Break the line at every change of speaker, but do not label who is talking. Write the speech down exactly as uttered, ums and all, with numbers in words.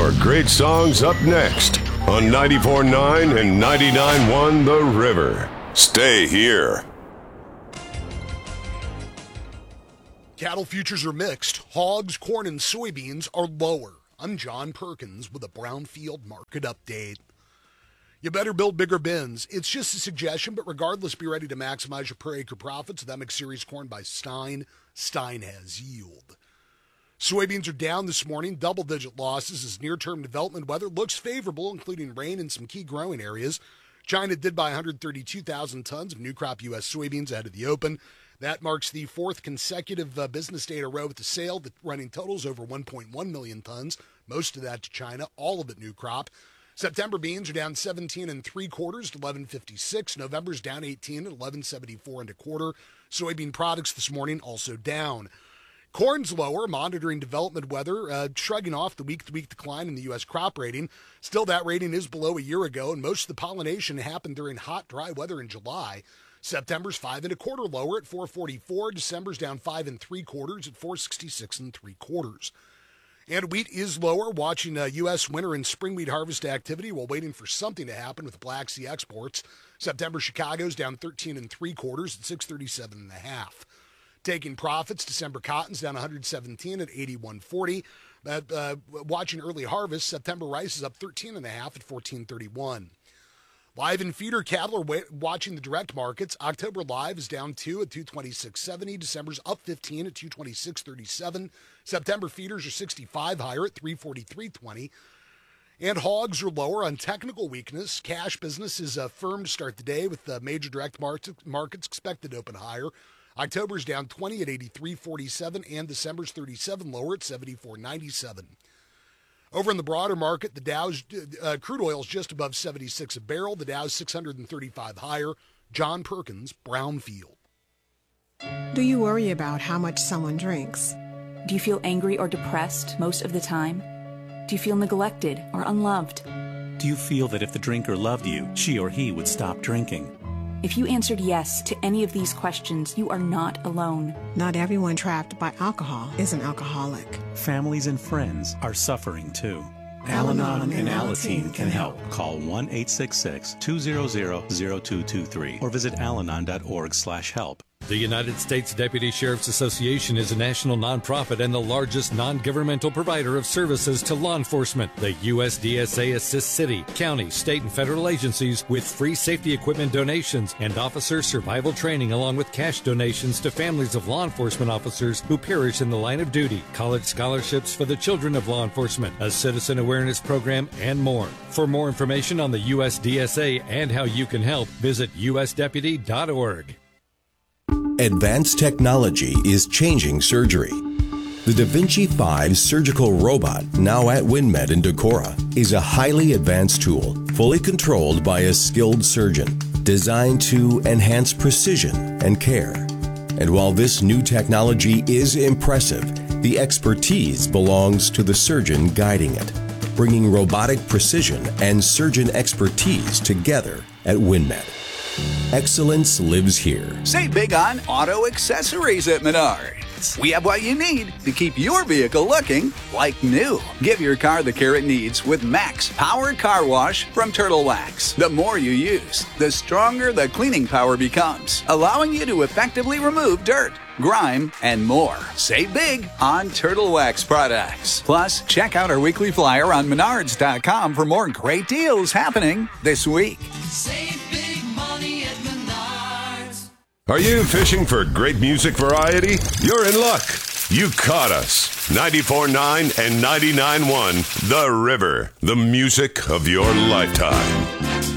more great songs up next on ninety-four point nine and ninety-nine point one The River. Stay here.
Cattle futures are mixed. Hogs, corn, and soybeans are lower. I'm John Perkins with a Brownfield market update. You better build bigger bins. It's just a suggestion, but regardless, be ready to maximize your per acre profits with M X Series corn by Stein. Stein has yield. Soybeans are down this morning, double-digit losses as near-term development weather looks favorable, including rain in some key growing areas. China did buy one hundred thirty-two thousand tons of new crop U S soybeans ahead of the open. That marks the fourth consecutive uh, business day in a row with the sale, the running totals over one point one million tons, most of that to China, all of it new crop. September beans are down seventeen and three quarters to eleven fifty-six. November's down eighteen at eleven seventy-four and a quarter. Soybean products this morning also down. Corn's lower, monitoring development weather, uh, shrugging off the week-to-week decline in the U S crop rating. Still, that rating is below a year ago, and most of the pollination happened during hot, dry weather in July. September's five and a quarter lower at four forty-four. December's down five and three quarters at four sixty-six and three quarters. And wheat is lower, watching uh, U S winter and spring wheat harvest activity while waiting for something to happen with Black Sea exports. September Chicago's down thirteen and three quarters at six thirty-seven and a half. Taking profits, December cotton's down one hundred seventeen at eighty-one forty. Uh, uh, watching early harvest, September rice is up thirteen and a half at fourteen thirty-one. Live and feeder cattle are wa- watching the direct markets. October live is down two at two twenty-six seventy. December's up fifteen at two twenty-six thirty-seven. September feeders are sixty-five higher at three forty-three twenty. And hogs are lower on technical weakness. Cash business is uh, firm to start the day with the major direct market, markets expected to open higher. October's down twenty at eighty-three forty-seven, and December's thirty-seven lower at seventy-four ninety-seven. Over in the broader market, the Dow's uh, crude oil is just above seventy-six a barrel. The Dow's six hundred thirty-five higher. John Perkins, Brownfield.
Do you worry about how much someone drinks?
Do you feel angry or depressed most of the time? Do you feel neglected or unloved?
Do you feel that if the drinker loved you, she or he would stop drinking?
If you answered yes to any of these questions, you are not alone.
Not everyone trapped by alcohol is an alcoholic.
Families and friends are suffering too.
Al-Anon
and Alateen can help. Call one eight six six, two zero zero, zero two two three or visit alanon dot org slash help.
The United States Deputy Sheriff's Association is a national nonprofit and the largest non-governmental provider of services to law enforcement. The U S D S A assists city, county, state, and federal agencies with free safety equipment donations and officer survival training, along with cash donations to families of law enforcement officers who perish in the line of duty, college scholarships for the children of law enforcement, a citizen awareness program, and more. For more information on the U S D S A and how you can help, visit u s deputy dot org.
Advanced technology is changing surgery. The Da Vinci five surgical robot, now at WinMed in Decorah, is a highly advanced tool, fully controlled by a skilled surgeon, designed to enhance precision and care. And while this new technology is impressive, the expertise belongs to the surgeon guiding it, bringing robotic precision and surgeon expertise together at WinMed. Excellence lives here.
Save big on auto accessories at Menards. We have what you need to keep your vehicle looking like new. Give your car the care it needs with Max Power Car Wash from Turtle Wax. The more you use, the stronger the cleaning power becomes, allowing you to effectively remove dirt, grime, and more. Save big on Turtle Wax products. Plus, check out our weekly flyer on menards dot com for more great deals happening this week.
Save big money at Menards.
Are you fishing for great music variety? You're in luck. You caught us. ninety-four point nine and ninety-nine point one The River, the music of your lifetime.